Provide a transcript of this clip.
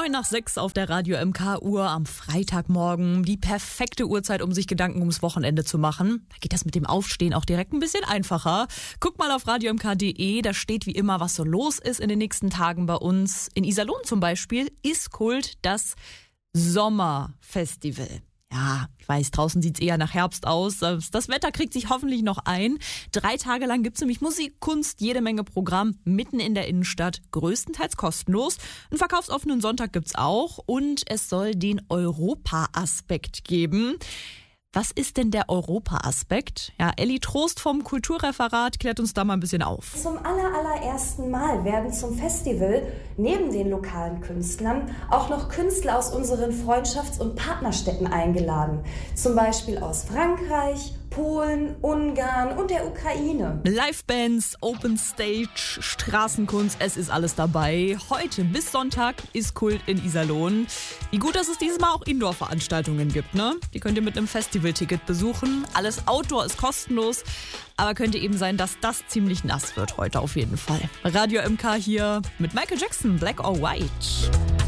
9 nach 6 auf der Radio MK-Uhr am Freitagmorgen. Die perfekte Uhrzeit, um sich Gedanken ums Wochenende zu machen. Da geht das mit dem Aufstehen auch direkt ein bisschen einfacher. Guck mal auf radiomk.de, da steht wie immer, was so los ist in den nächsten Tagen bei uns. In Iserlohn zum Beispiel ist Kult das Sommerfestival. Ja, ich weiß, draußen sieht's eher nach Herbst aus. Das Wetter kriegt sich hoffentlich noch ein. 3 Tage lang gibt's nämlich Musik, Kunst, jede Menge Programm mitten in der Innenstadt, größtenteils kostenlos. Einen verkaufsoffenen Sonntag gibt's auch und es soll den Europa-Aspekt geben. Was ist denn der Europa-Aspekt? Ja, Elli Trost vom Kulturreferat klärt uns da mal ein bisschen auf. Zum allerersten Mal werden zum Festival neben den lokalen Künstlern auch noch Künstler aus unseren Freundschafts- und Partnerstädten eingeladen. Zum Beispiel aus Frankreich, Polen, Ungarn und der Ukraine. Livebands, Open Stage, Straßenkunst, es ist alles dabei. Heute bis Sonntag ist Kult in Iserlohn. Wie gut, dass es dieses Mal auch Indoor-Veranstaltungen gibt, ne? Die könnt ihr mit einem Festivalticket besuchen. Alles Outdoor ist kostenlos, aber könnte eben sein, dass das ziemlich nass wird heute auf jeden Fall. Radio MK hier mit Michael Jackson, Black or White.